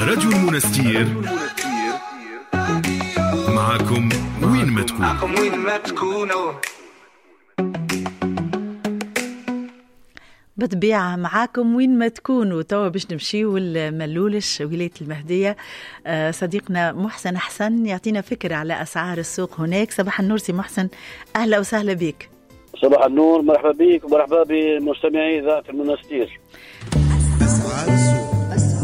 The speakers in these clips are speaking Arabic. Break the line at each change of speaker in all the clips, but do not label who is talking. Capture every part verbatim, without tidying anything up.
راديو المنستير معكم وين ما تكونوا.
بطبيعة معاكم وين ما تكونوا. توا باش نمشيو الملولش ولاية المهدية. آه صديقنا محسن حسن يعطينا فكرة على أسعار السوق هناك. صباح النور سي محسن، أهلا وسهلا بك.
صباح النور، مرحبا بك ومرحبا بمستمعي إذاعة المنستير.
أسعار السوق.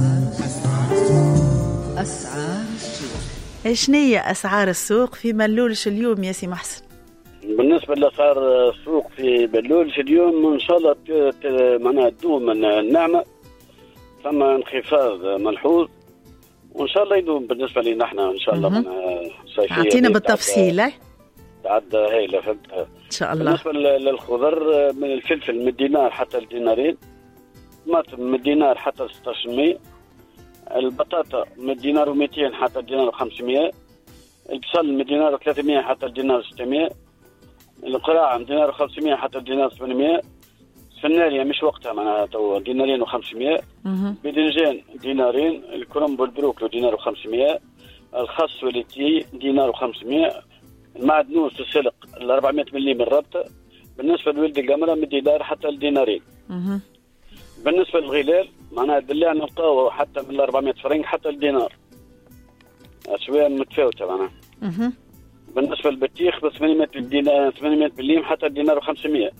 أسعار السوق. شنية أسعار السوق في ملولش اليوم يا سي محسن؟
بالنسبة لأسعار السوق في بلولش اليوم إن شاء الله معناها تدوم النعمة، ثم انخفاض ملحوظ وإن شاء الله يدوم بالنسبة لنا احنا إن شاء الله. معناها صيفية
أعطينا بالتفصيل.
تعدى هايلة فهمت
إن شاء الله.
بالنسبة للخضر من الفلفل من الدينار حتى الدينارين، طماطم من الدينار حتى ستة عشر مية، البطاطا من الدينار ومئتين حتى الدينار وخمسمية، البصل من الدينار وثلاثمية حتى الدينار ستمية، القراع من دينار وخمسمية حتى الدينار ثمانمية، الفنارية مش وقتها معناها تو دينارين وخمسمية، بدنجان دينارين، الكرنب والبروكلي دينار وخمسمية، الخس والتي دينار وخمسمية، المعدنوس السلق الأربعمية ملي من الربطة. بالنسبة لولد القمرة من دينار حتى الدينارين. بالنسبة للغلال معناها الدليع نلقاوه حتى من الأربعمية فرنك حتى الدينار، أسواق متفاوتة معناها. بالنسبة للبطيخ بثمانمية دينار ثمانمية مليم حتى الدينار وخمسمية.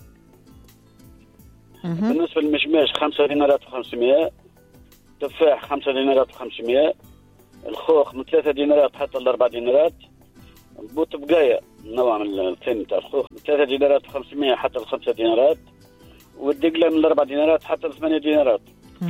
بالنسبة للمشماش خمسة دينارات وخمسمية، تفاح خمسة دينارات وخمسمية، الخوخ من ثلاثة دينارات حتى الأربع دينارات، بوت بقايا نوع من الثاني تاع الخوخ من ثلاثة دينارات وخمسمية حتى الخمسة دينارات، والدقلة من الأربع دينارات حتى الثمانية دينارات.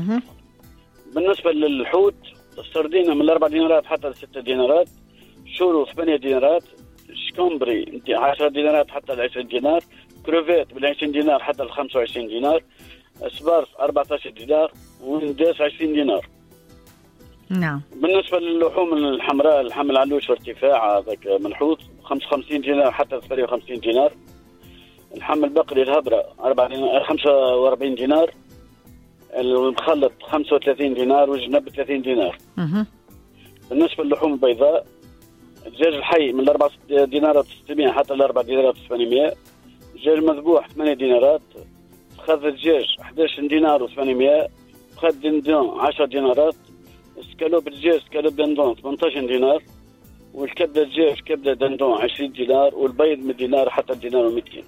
بالنسبة للحوت السردينة من الأربع دينارات حتى الستة دينارات، شورو ثمانية دينارات، شكومبري عشرة دينارات حتى العشرين دينار، كروفيت بالعشرين دينار حتى الخمسة وعشرين دينار، سبارف أربعة عشر دينار، ونداس عشرين دينار.
نعم. بالنسبة
للحوم الحمراء الحمل علوش وارتفاع هذاك ملحوظ خمسة وخمسين دينار حتى ثمانية وخمسين دينار، الحمل البقري الهبرة أربعة دينار خمسة وأربعين دينار، المخلط خمسة وثلاثين دينار، والجنب ثلاثين دينار.
مه.
بالنسبة للحوم البيضاء الدجاج الحي من الأربع دينارات ستمية حتى الأربع دينارات ثمانمية، الدجاج المذبوح ثمانية دينارات، خذ الدجاج أحد عشر دينار وثمانمية، خذ دندون عشرة دينارات، سكالوب الدجاج سكالوب دندون ثمانية عشر دينار، والكبدة الدجاج كبدة دندون عشرين دينار، والبيض من دينار حتى الدينار ومئتين.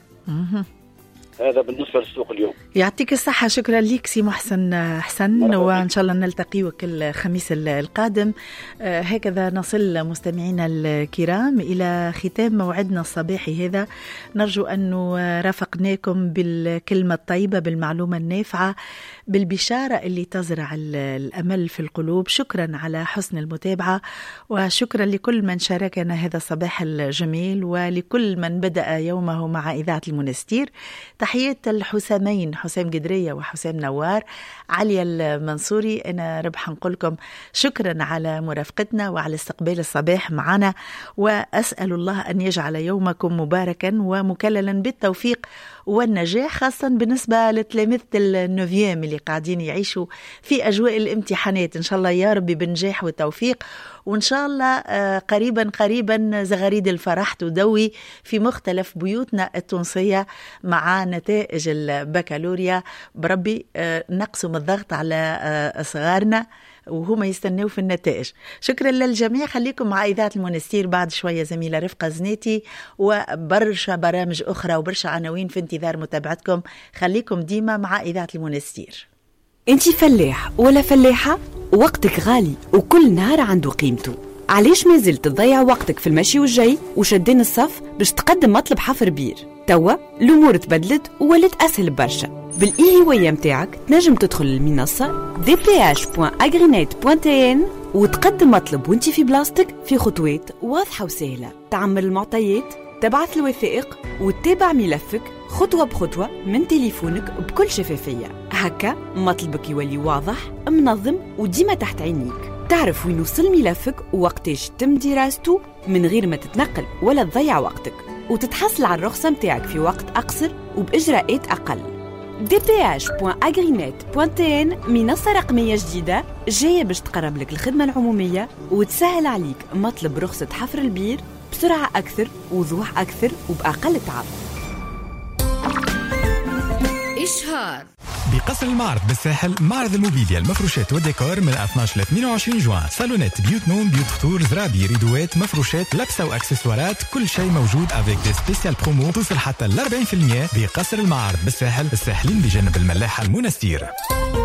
هذا بالنسبة للسوق اليوم.
يعطيك الصحة، شكرا لك سي محسن حسن، وإن شاء الله نلتقيوك الخميس القادم. آه هكذا نصل مستمعينا الكرام إلى ختام موعدنا الصباحي هذا. نرجو أن رافقناكم بالكلمة الطيبة، بالمعلومة النافعة، بالبشارة اللي تزرع الأمل في القلوب. شكرا على حسن المتابعة، وشكرا لكل من شاركنا هذا الصباح الجميل، ولكل من بدأ يومه مع إذاعة المنستير. تحيات الحسامين، حسام قدرية وحسام نوار، علي المنصوري. أنا ربح نقولكم شكرا على مرافقتنا وعلى استقبال الصباح معنا، وأسأل الله أن يجعل يومكم مباركا ومكللا بالتوفيق والنجاح، خاصة بالنسبة لتلاميذ النوفيام اللي قاعدين يعيشوا في أجواء الامتحانات. إن شاء الله يا ربي بنجاح وتوفيق، وإن شاء الله قريبا قريبا زغاريد الفرح تدوي في مختلف بيوتنا التونسية مع نتائج البكالوريا. بربي نقسم الضغط على صغارنا وهم يستنوا في النتائج. شكرا للجميع. خليكم مع إذاعة المنستير بعد شوية زميلة رفقة زنيتي، وبرشا برامج أخرى وبرشا عناوين في انتظار متابعتكم. خليكم ديما مع إذاعة المنستير.
انتي فلاح ولا فلاحة؟ وقتك غالي وكل نهار عنده قيمته. علاش ما زلت تضيع وقتك في المشي والجاي وشدين الصف باش تقدم مطلب حفر بير؟ توا الأمور تبدلت وولات أسهل برشا. بالإي هواية متاعك تنجم تدخل المنصة دي بي إتش دوت أغرينيت دوت تي إن وتقدم مطلب وانتي في بلاستيك في خطوات واضحة وسهلة. تعمل المعطيات، تبعث الوثائق وتتابع ملفك خطوة بخطوة من تليفونك بكل شفافية. هكا مطلبك يولي واضح منظم وديما تحت عينيك. تعرف وين وصل ملفك ووقتاش تم دراسته من غير ما تتنقل ولا تضيع وقتك، وتتحصل على الرخصة متاعك في وقت أقصر وبإجراءات أقل. دي بي إتش دوت أغرينيت دوت تي إن منصة رقمية جديدة جاية باش تقرب لك الخدمة العمومية وتسهل عليك مطلب رخصة حفر البير بسرعة أكثر، وضوح أكثر، وبأقل تعب.
إشهار
بقصر المعرض بالساحل، معرض الموبيليا المفروشات والديكور من اثناشر ل ثمانية وعشرين جوان. صالونات، بيوت نوم، بيوت فطور، زرابي، ريدوات، مفروشات، لبسة واكسسوارات، كل شيء موجود افيك دي سبيسيال برومو توصل حتى ل أربعين بالمئة بقصر المعرض بالساحل، الساحلين بجنب الملاحة المنستير.